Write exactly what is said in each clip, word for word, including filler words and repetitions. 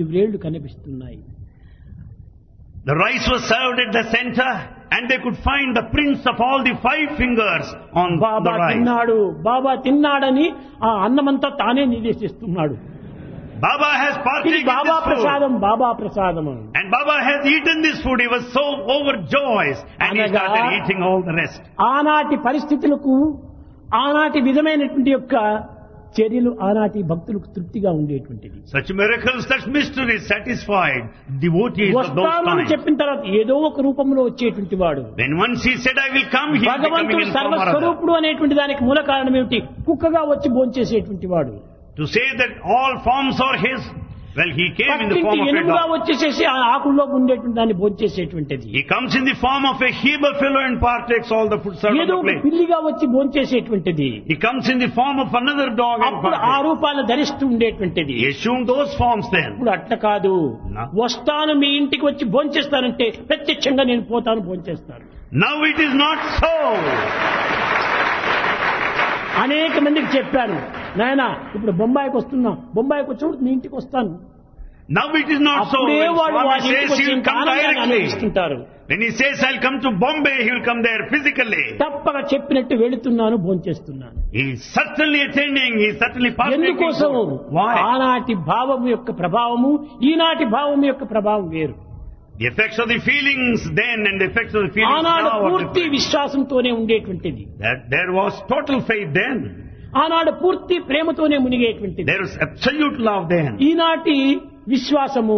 వేళ్లు కనిపిస్తున్నాయి. The rice was served at the center and they could find the prints of all the five fingers on the Baba rice. తిన్నాడు, బాబా తిన్నాడని ఆ అన్నమంతా తానే నివేశిస్తున్నాడు. Baba has ఇది partaken Baba this food. ప్రసాదం, బాబా ప్రసాదం. And Baba has eaten this food. He was so overjoyed and he Anaga- started eating all the rest. ఆనాటి పరిస్థితులకు ఆనాటి విధమైనటువంటి యొక్క చర్యలు ఆనాటి భక్తులకు తృప్తిగా ఉండేటువంటిది. Such miracles, such mysteries satisfied devotees of those వస్తాను అని times. చెప్పిన తర్వాత ఏదో ఒక రూపంలో వచ్చేటువంటి వాడు. When once he said, I will come, he will be coming భగవంతుడు in form or other. సర్వస్వరూపుడు అనేటువంటి దానికి మూల కారణం ఏమిటి? కుక్కగా వచ్చి భోంచేసేటువంటి వాడు. To say that all forms are his, well, he came in the పక్కింటి form of a ఎనుగుగా dog. వచ్చేసేసి ఆ ఆకుల్లో ఉండేటువంటి దాన్ని భోంచేసేటువంటిది. He comes in the form of a Heber fellow and partakes all the food served on ఏదో the ఒక plate. పిల్లిగా వచ్చి భోంచేసేటువంటిది. He comes in the form of another dog and అప్పుడు ఆ partakes. రూపాలను ధరిస్తూ ఉండేటువంటిది. He assumed those forms then. ఇప్పుడు అట్లా కాదు. No. వస్తాను మీ ఇంటికి వచ్చి భోంచేస్తానంటే ప్రత్యక్షంగా నేను పోతాను భోంచేస్తాను. Now it is not so. అనేక మందికి చెప్పాను, నాయనా ఇప్పుడు బొంబాయికి వస్తున్నాం, బొంబాయికి వచ్చి మీ ఇంటికి వస్తాను. Now it is not so. అప్పుడే When వాడు Swami వాడి ఇంటికి says he వచ్చి will come ఆనందాన్ని directly. అనుభవిస్తుంటారు. When he says I'll come to Bombay, he will come there physically. తప్పక చెప్పినట్టు వెళుతున్నాను, భోంచేస్తున్నాను. He is certainly attending, he is certainly partaking. ఎందుకోసం? Why? ఆనాటి భావం యొక్క ప్రభావము ఈనాటి భావం యొక్క ప్రభావం వేరు. The effects of the feelings then and the effects of the feelings ఆనాడు now are పూర్తి different. విశ్వాసంతోనే ఉండేటువంటిది. That there was total faith then. ఆనాడు పూర్తి ప్రేమతోనే మునిగేటువంటిది. There was absolute love then. ఈనాటి విశ్వాసము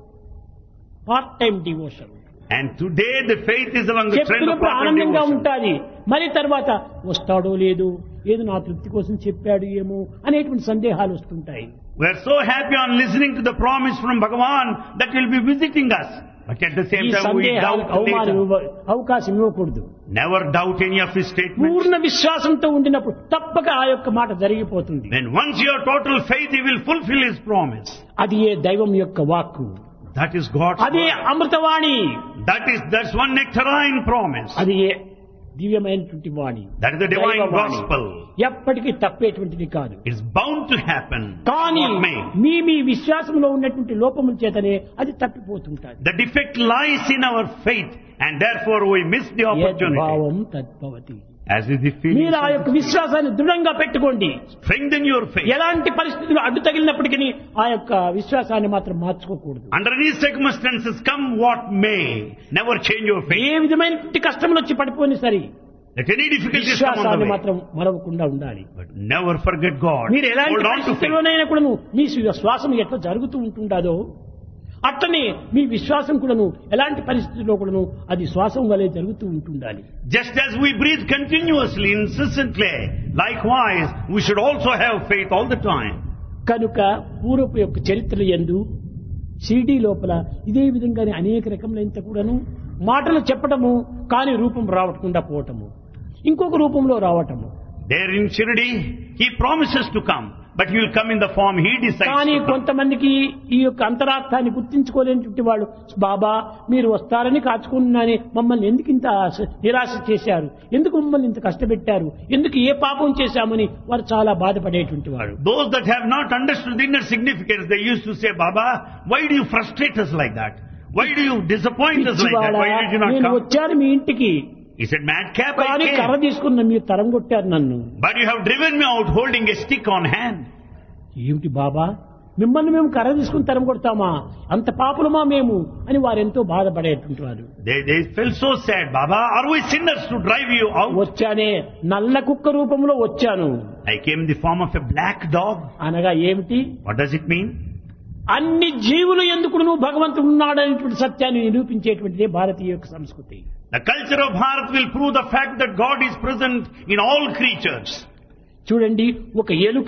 part time devotion. And today the faith is among the trend of చెప్పినప్పుడు part-time ఆనందంగా devotion. ఉంటాది, మరి తర్వాత వస్తాడో లేదు, ఏదో నా తృప్తి కోసం చెప్పాడు ఏమో అనేటువంటి సందేహాలు వస్తుంటాయి. We are so happy on listening to the promise from Bhagavan that he will be visiting us. But at the same ఈ time we సందేహాలకు doubt అవమానం later. ఇవ్వ- అవకాశం ఇవ్వకూడదు. Never doubt any of his statements. పూర్ణ విశ్వాసంతో ఉండినప్పుడు తప్పక ఆ యొక్క మాట జరిగిపోతుంది. When once you have total faith, he will fulfill his promise. అది ఏ దైవం యొక్క వాక్కు, That is God's అదే word. Amruthavani, That is, that's one nectarine promise. అది ఏ దివ్యమైనటువంటి వాణి, That is the divine దైవవాణి. gospel. ఎప్పటికీ తప్పేటువంటిది కాదు. It's bound to happen. కానీ What may. మీ మీ విశ్వాసంలో ఉన్నటువంటి లోపముల చేతనే అది తప్పిపోతుంటాది. The defect lies in our faith and therefore we miss the opportunity. యద్భావం తద్భవతి. As is the feeling. మీరు ఆ యొక్క విశ్వాసాన్ని దృఢంగా పెట్టుకోండి. Strengthen your faith. ఎలాంటి పరిస్థితులు అడ్డు తగిలినప్పటికీ ఆ యొక్క విశ్వాసాన్ని మాత్రం మార్చుకోకూడదు. Under any circumstances, come what may, never change your faith. ఏ విధమైనటువంటి కష్టములు వచ్చి పడిపోని సరి Let any difficulties come on విశ్వాసాన్ని the way. మాత్రం మరవకుండా ఉండాలి. But never forget God. మీరు ఎలాంటి Hold on to faith. పరిస్థితుల్లోనైనా కూడాను మీ శ్వాసం ఎట్లా జరుగుతూ ఉంటుండదో అట్లనే మీ విశ్వాసం కూడాను ఎలాంటి పరిస్థితుల్లో కూడాను అది శ్వాసం వలె జరుగుతూ ఉంటుండాలి. Just as we breathe continuously, incessantly, likewise, we should also have faith all the time. కనుక పూర్వపు యొక్క చరిత్రల యందు షిరిడీ లోపల ఇదే విధంగానే అనేక రకములైన కూడాను మాటలు చెప్పటము కానీ రూపం రావకుండా పోవటము, ఇంకొక రూపంలో రావటము. There in Shirdi, he promises to come, but he will come in the form he decides కానీ to come. కొంతమందికి ఈ యొక్క అంతరార్థాన్ని గుర్తించుకోలేనటువంటి వాళ్ళు, బాబా మీరు వస్తారని కాచుకున్నాని మమ్మల్ని ఎందుకు ఇంత ఆశ- నిరాశ చేశారు, ఎందుకు మమ్మల్ని ఇంత కష్టపెట్టారు, ఎందుకు ఏ పాపం చేశామని వారు చాలా బాధపడేటువంటి వాడు. Those that have not understood the inner significance, they used to say, Baba, why do you frustrate us like that? Why do you disappoint us like that? పిచ్చివాడా, Why did you not నేను come? వచ్చాను మీ ఇంటికి, He said, madcap, కానీ I కర్ర came. తీసుకున్న మీరు తరం కొట్టారు నన్ను. But you have driven me out holding a stick on hand. ఏమిటి బాబా, మిమ్మల్ని మేము కర్ర తీసుకుని తరం కొడతామా, అంత పాపులమా మేము అని వారు ఎంతో బాధపడేటువంటి వారు. They, they felt so sad, Baba, are we sinners to drive you out? వచ్చానే నల్ల కుక్క రూపంలో వచ్చాను I came in the form of a black dog. అనగా ఏమిటి? What does it mean? అన్ని జీవులు ఎందుకును భగవంతుడు ఉన్నాడనేటువంటి సత్యాన్ని నిరూపించేటువంటిదే భారతీయ యొక్క సంస్కృతి. The culture of Bharat will prove the fact that God is present in all creatures. చూడండి, ఒక ఎలుక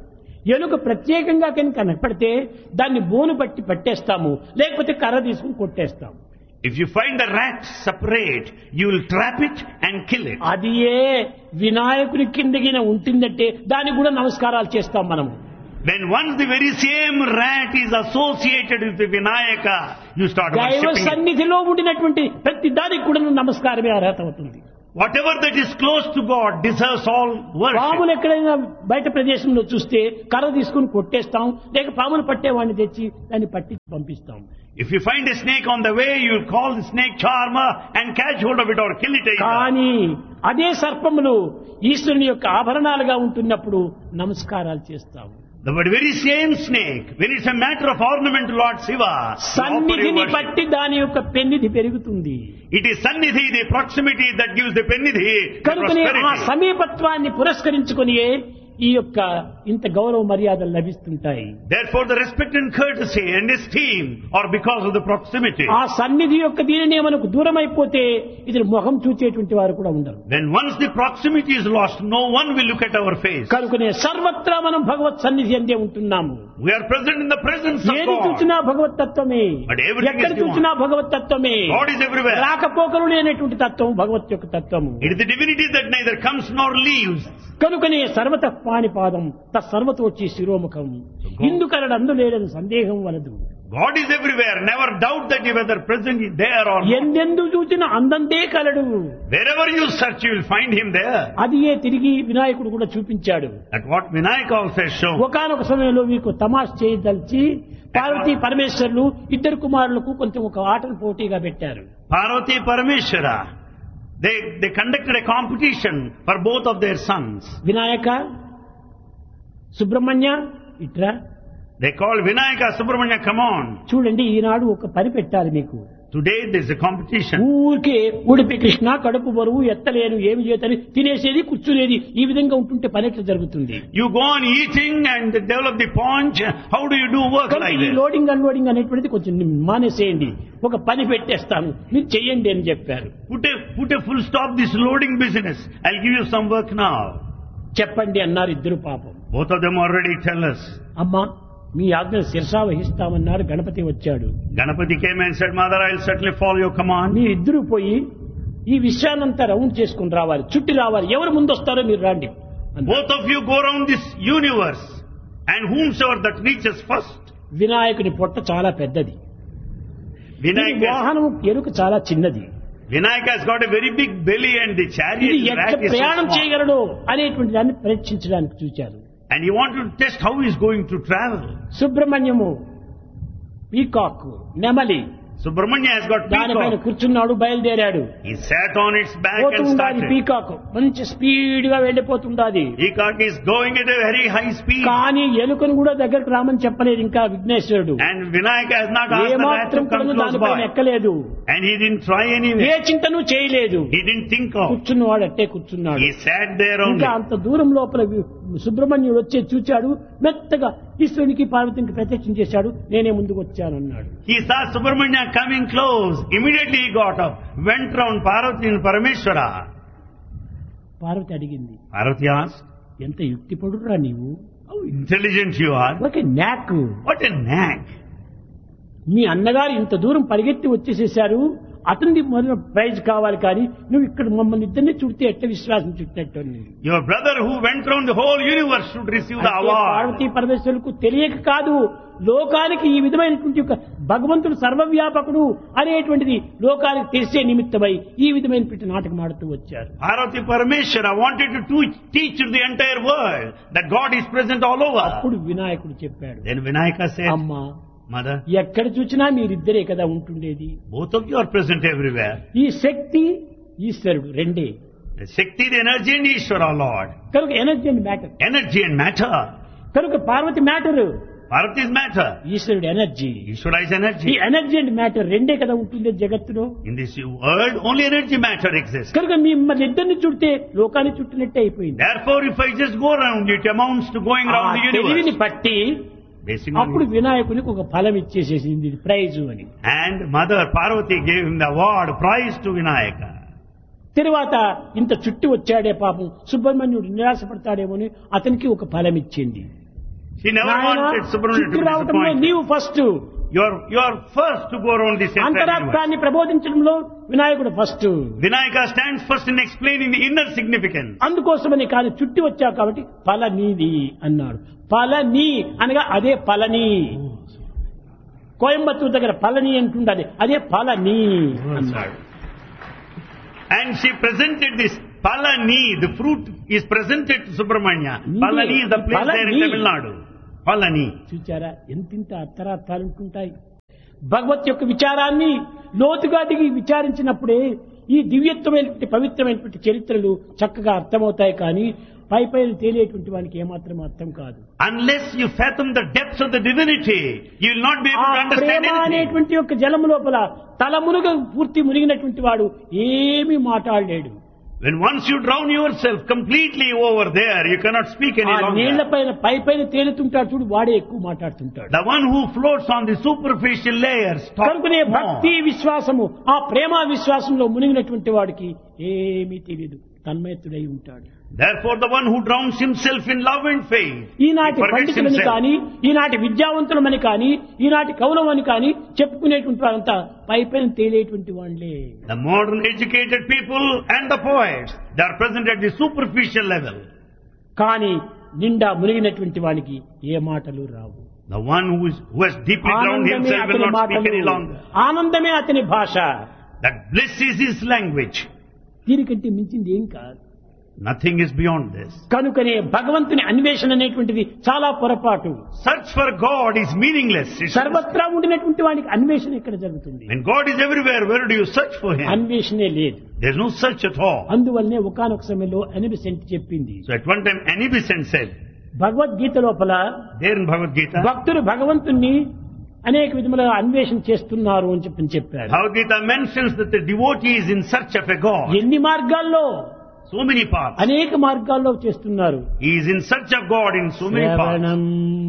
ఎలుక ప్రత్యేకంగా కనుక కనపడితే దాన్ని బోను పట్టి పట్టేస్తాము, లేకపోతే కర్ర తీసుకుని కొట్టేస్తాము. If you find the rat separate, you will trap it and kill it. అది ఏ వినాయకుని కిందగిన ఉంటుందంటే దానికి కూడా నమస్కారాలు చేస్తాం మనము. When once the very same rat is associated with the Vinayaka, you start దైవ worshipping it. సన్నిధిలో ఉండినటువంటి ప్రతి దానికి కూడా నమస్కారమే అర్హత అవుతుంది. Whatever that is close to God deserves all worship. పాములు ఎక్కడైనా బయట ప్రదేశంలో చూస్తే కర్ర తీసుకుని కొట్టేస్తాం, లేక పాములు పట్టేవాడిని తెచ్చి దాన్ని పట్టి పంపిస్తాం. If you find a snake on the way, you will call the snake charmer and catch hold of it or kill it. కానీ అదే సర్పములు ఈశ్వరుని యొక్క ఆభరణాలుగా ఉంటున్నప్పుడు నమస్కారాలు చేస్తాము. The very same snake, when it's a matter of ornament to Lord Shiva, సన్నిధిని బట్టి దాని యొక్క పెన్నిధి పెరుగుతుంది. it is sannidhi, the proximity that gives the pennidhi, the కనుకనే ఆ prosperity. సమీపత్వాన్ని పురస్కరించుకొని ఈ యొక్క ఇంత గౌరవ మర్యాదలు లభిస్తుంటాయి. Therefore the respect and courtesy and esteem are because of the proximity. ఆ సన్నిధి యొక్క దీనినే మనకు దూరం అయిపోతే ఇది ముఖం చూచేటువంటి వారు కూడా ఉండరు. When once the proximity is lost, no one will look at our face. కనుకనే సర్వత్రా మనం భగవత్ సన్నిధి అందే ఉంటున్నాము. We are present in the presence of ఏది God. చూసినా భగవత్ తత్వమే, But everything ఎక్కడ is చూసినా భగవత్ తత్వమే. God is everywhere. రాకపోకలు లేనటువంటి తత్వం భగవత్ యొక్క తత్వము. It is the divinity that neither comes nor leaves. కనుకనే సర్వత పాణిపాదం తత్సర్వతోచి శిరోముఖం ఇందుకరడు అందులేదని సందేహం వలదు. God is everywhere. Never doubt that you whether present is there or not. ఎందెందు చూచిన అందందే కలడు. Wherever you search, you will find him there. అది ఏ తిరిగి వినాయకుడు కూడా చూపించాడు. At what Vinayaka also has shown. ఒకానొక సమయంలో మీకు తమాష్ చేయదలిచి పార్వతీ పరమేశ్వరులు ఇద్దరు కుమారులకు కొంచెం ఒక ఆటలు పోటీగా పెట్టారు. Parvati Parameshwara, they, they conducted a competition for both of their sons. Vinayaka Subrahmanya ఇట్రా, They called Vinayaka, Subramanya, come on. చూడండి ఈనాడు ఒక పని పెట్టాలి మీకు. Today there is a competition. ఊరికే ఉడిపి కృష్ణ కడుపు బరువు ఎత్తలేను ఏమి చేతని తినేసేది కూర్చునేది ఈ విధంగా ఉంటుంటే పని ఎట్లా జరుగుతుంది? You go on eating and develop the paunch. How do you do work like ఈ this? లోడింగ్ అన్లోడింగ్ అనేటువంటిది కొంచెం మానేసేయండి, ఒక పని పెట్టేస్తాను మీరు చెయ్యండి అని చెప్పారు. Put a, put a full stop this loading business. I'll give you some work now. చెప్పండి అన్నారు ఇద్దరు. పాపం Both of them already tell us. అమ్మా మీ ఆజ్ఞ శిరసా వహిస్తామన్నారు. గణపతి వచ్చాడు. Ganapati came and said, Mother, I'll certainly follow your command. మీరు ఇద్దరు పోయి ఈ విషయాన్నంతా రౌండ్ చేసుకుని రావాలి, చుట్టి రావాలి. ఎవరు ముందు వస్తారో మీరు రండి అన్నారు. Both of you go around this universe and whomsoever that reaches first. వినాయకుని పొట్ట చాలా పెద్దది, ఈ Vinayaka, వాహనం ఎరుక చాలా చిన్నది. Vinayaka has got a very big belly and the ఇది chariot ఎట్లా rack is so ప్రయాణం small. చేయగలడు అనేటువంటి దాన్ని పరీక్షించడానికి చూచారు. And he wanted to test how he is going to travel. సుబ్రహ్మణ్యము peacock నెమలి Subramanya has got దానిపైన peacock. కూర్చున్నాడు, బయలుదేరాడు. He sat on its back పోతూ and ఉండాలి started. పీకాక్, మంచి స్పీడ్ గా వెళ్ళిపోతుండాది. Peacock is going at a very high speed. కానీ ఎలుకను కూడా దగ్గరకు రామని చెప్పలేదు ఇంకా విఘ్నేశ్వరుడు. And Vinayaka has not asked the rat ఏమాత్రం to come కూడా close దానిపైన by. ఎక్కలేదు, And he didn't try anyway. ఏ చింతను చేయలేదు. He didn't think of. కూర్చున్నవాడు అట్టే కూర్చున్నాడు. He sat there ఇంకా only. అంత దూరం లోపల వి- సుబ్రహ్మణ్యుడు వచ్చి చూచాడు, మెత్తగా ఈశ్వరునికి పార్వతికి ప్రత్యక్షం చేశాడు. నేనే ముందుకు వచ్చానన్నాడు. He saw Subramanya coming close. Immediately he got up, went round Parvati and Parameshwara. Parvati అడిగింది, Parvati asked, ఎంత యుక్తిపడురా నీవు, how intelligent you are. ఒక నాక్. What a knack. మీ అన్నగారు ఇంత దూరం పరిగెత్తి వచ్చేసేశారు, అతనిది మొదలు ప్రైజ్ కావాలి, కానీ నువ్వు ఇక్కడ మమ్మల్ని ఇద్దరిని చుడితే ఎట్ట విశ్వాసం చుట్టినట్టు అని. Your brother who went round the whole universe should receive the అంటే award. పార్వతీ పరమేశ్వరులకు తెలియక కాదు, లోకానికి ఈ విధమైనటువంటి ఒక భగవంతుడు సర్వవ్యాపకుడు అనేటువంటిది లోకానికి తెలిసే నిమిత్తమై ఈ విధమైనటువంటి నాటకం ఆడుతూ వచ్చారు. Parvati Parameshwara wanted to teach, teach to the entire world that God is present all over. అప్పుడు వినాయకుడు చెప్పాడు, Then Vinayaka said, అమ్మా Mother, ఎక్కడ చూసినా మీరిద్దరే కదా ఉంటుండేది. both of you are present everywhere. ఈ శక్తి ఈశ్వరుడు రెండే. The Shakti, the energy and Ishvara, Lord. కనుక energy and matter. Energy and matter. కనుక Parvati matter, Parvati is matter. ఈశ్వరుడు ఎనర్జీ. Ishvara is ఈ energy. ఎనర్జీ అండ్ మ్యాటర్ రెండే కదా ఉంటుంది జగత్తులో. In this world, only energy matter exists. కనుక మిమ్మల్ని ఇద్దరిని చుడితే లోకాన్ని చుట్టినట్టే అయిపోయింది. Therefore, if I just go around, it amounts to going ఆ around the తెలివిని universe. పట్టి Basing అప్పుడు on it. వినాయకునికి ఒక ఫలం ఇచ్చేసేసింది, ప్రైజు అని. And Mother Parvati gave him the award, prize to Vinayaka. తరువాత ఇంత చుట్టి వచ్చాడే పాపం సుబ్రహ్మణ్యుడు నిరాశపడతాడేమో అని అతనికి ఒక ఫలం ఇచ్చింది. She never నాయనా, wanted Subramanya to చుట్టి be రావటంలో disappointed. నీవు first, You are, you are first to go around this entire universe. అంతరాత్మాన్ని ప్రబోధించడంలో వినాయకుడు first. Vinayaka stands first in explaining the inner significance. అందుకోసమని కానీ చుట్టి వచ్చావు కాబట్టి ఫల నీది అన్నాడు. ఫల నీ అనగా అదే ఫలని. కోయంబత్తూరు దగ్గర ఫలని అంటుండది, అదే ఫలని అన్నాడు. And she presented this Palani, the fruit is presented to Subramanya. Palani is the place there in Tamil Nadu. Palani. చూచారా ఎంతింత అర్థార్థాలు ఉంటుంటాయి. భగవత్ యొక్క విచారాన్ని లోతుగా దిగి విచారించినప్పుడే ఈ దివ్యత్వమైనటువంటి పవిత్రమైనటువంటి చరిత్రలు చక్కగా అర్థమవుతాయి. కానీ పై పై తేలేటువంటి వానికి ఏమాత్రం అర్థం కాదు. Unless you fathom the depths of the divinity, you will not be able to understand anything. అనేటువంటి యొక్క జలము లోపల తల మునుగ పూర్తి మునిగినటువంటి వాడు ఏమీ మాట్లాడలేడు. When once you drown yourself completely over there, you cannot speak any ఆ longer. నీళ్ల పైన పై పైన తేలుతుంటాడు చూడు, వాడే ఎక్కువ మాట్లాడుతుంటాడు. The one who floats on the superficial layers talks కనుకనే more. భక్తి విశ్వాసము ఆ ప్రేమ విశ్వాసంలో మునిగినటువంటి వాడికి ఏమీ తెలియదు, తన్మయత్తుడై ఉంటాడు. Therefore the one who drowns himself in love and faith, ఈనాటి he forgets పండితులని himself. కానీ ఈనాటి విద్యావంతులమని కానీ ఈనాటి కవులమని కానీ చెప్పుకునేటువంటి వారంతా పై పైన తేలేటువంటి వాళ్ళే. The modern educated people and the poets, they are present at the superficial level. కానీ నిండా మునిగినటువంటి వానికి ఏ మాటలు రావు. The one who, is, who has deeply drowned ఆనందమే himself will అతని not speak మాటలు, any longer. ఆనందమే అతని భాష. That bliss is his language. దీనికంటే మించింది ఏం కాదు. Nothing is beyond this. కనుకనే భగవంతుని అన్వేషణ అనేటువంటిది చాలా పొరపాటు. Search for God is meaningless. It's- సర్వత్రా ఉండినటువంటి వానికి అన్వేషణ ఎక్కడ జరుగుతుంది? When God is everywhere, where do you search for Him? అన్వేషణే లేదు. There's no search at all. అందువల్లనే ఒకానొక సమయంలో అనిబిసెంట్ చెప్పింది, So at one time, Annie Besant said, Bhagavad Gita లోపల there in Bhagavad Gita, భక్తులు భగవంతుణ్ణి అనేక విధములుగా అన్వేషణ చేస్తున్నారు అని చెప్పి చెప్పారు. Bhagavad Gita mentions that the devotee is in search of a God. ఎన్ని మార్గాల్లో, So many paths. అనేక మార్గాల్లో చేస్తున్నారు. He is in search of God in so many paths. శ్రవణం,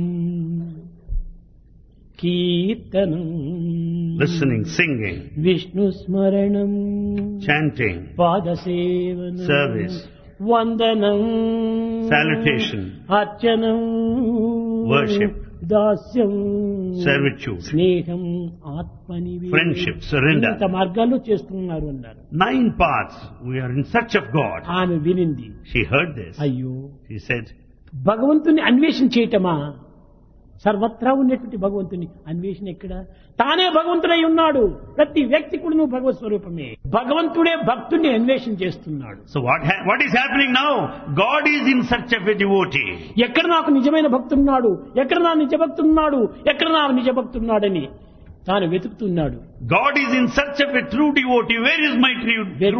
కీర్తనం, Listening, singing, విష్ణు స్మరణం, chanting, పాదసేవనం, service, వందనం, salutation, అర్చనం, worship, దాస్యం, servitude, స్నేహం, ఆత్మనివేదన, friendship, surrender. ఇంత మార్గాల్లో చేస్తున్నారు అన్నారు. Nine paths. We are in search of God. ఆమె వినింది, She heard this. అయ్యో She said, భగవంతుని అన్వేషణ చేయటమా? సర్వత్రా ఉన్నటువంటి భగవంతుని అన్వేషణ ఎక్కడ? తానే భగవంతుడై ఉన్నాడు. ప్రతి వ్యక్తి కూడా నువ్వు భగవత్ స్వరూపమే. భగవంతుడే భక్తుడిని అన్వేషణ చేస్తున్నాడు. so what, ha- what is happening now? God is in search of a devotee. ఎక్కడ నాకు నిజమైన భక్తున్నాడు, ఎక్కడ నా నిజ భక్తున్నాడు, ఎక్కడ నా నిజ భక్తున్నాడని తాను వెతుకుతున్నాడు. God is in search of a true devotee. Where is my true, true